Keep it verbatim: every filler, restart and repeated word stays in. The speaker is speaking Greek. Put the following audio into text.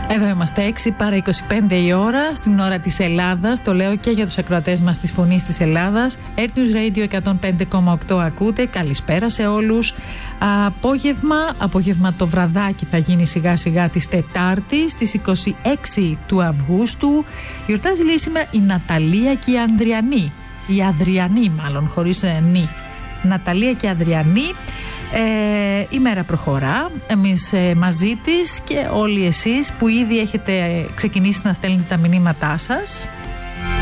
Εδώ είμαστε, έξι παρά είκοσι πέντε η ώρα, στην ώρα της Ελλάδας. Το λέω και για τους ακροατές μας της Φωνής της Ελλάδας. Air News Radio εκατόν πέντε κόμμα οκτώ ακούτε. Καλησπέρα σε όλους. Απόγευμα, απόγευμα το βραδάκι θα γίνει σιγά σιγά της Τετάρτης, στις είκοσι έξι του Αυγούστου. Γιορτάζει λέει σήμερα η Ναταλία και η Ανδριανή. Η Αδριανή μάλλον, χωρίς ε, νη. Ναταλία και Αδριανή. Ε, η μέρα προχωρά, εμείς ε, μαζί της και όλοι εσείς που ήδη έχετε ξεκινήσει να στέλνετε τα μηνύματά σας.